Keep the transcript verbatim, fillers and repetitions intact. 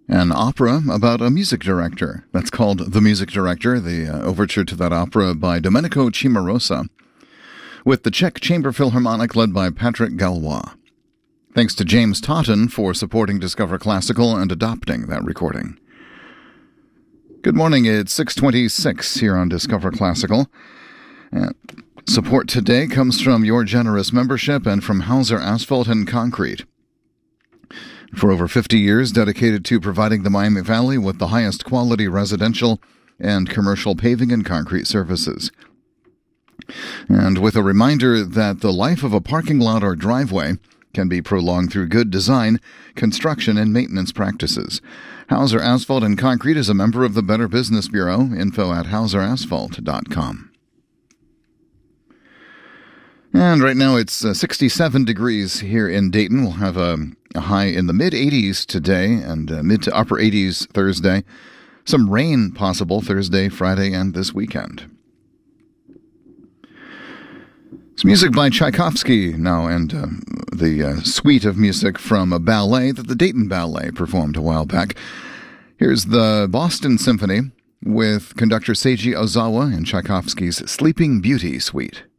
An opera about a music director. That's called The Music Director, the uh, overture to that opera by Domenico Cimarosa, with the Czech Chamber Philharmonic led by Patrick Galois. Thanks to James Totten for supporting Discover Classical and adopting that recording. Good morning, it's six twenty-six here on Discover Classical. Uh, support today comes from your generous membership and from Hauser Asphalt and Concrete. For over fifty years, dedicated to providing the Miami Valley with the highest quality residential and commercial paving and concrete services. And with a reminder that the life of a parking lot or driveway can be prolonged through good design, construction, and maintenance practices. Hauser Asphalt and Concrete is a member of the Better Business Bureau. Info at hauser asphalt dot com. And right now it's uh, sixty-seven degrees here in Dayton. We'll have a, a high in the mid eighties today and uh, mid to upper eighties Thursday. Some rain possible Thursday, Friday, and this weekend. It's music by Tchaikovsky now, and uh, the uh, suite of music from a ballet that the Dayton Ballet performed a while back. Here's the Boston Symphony with conductor Seiji Ozawa and Tchaikovsky's Sleeping Beauty Suite.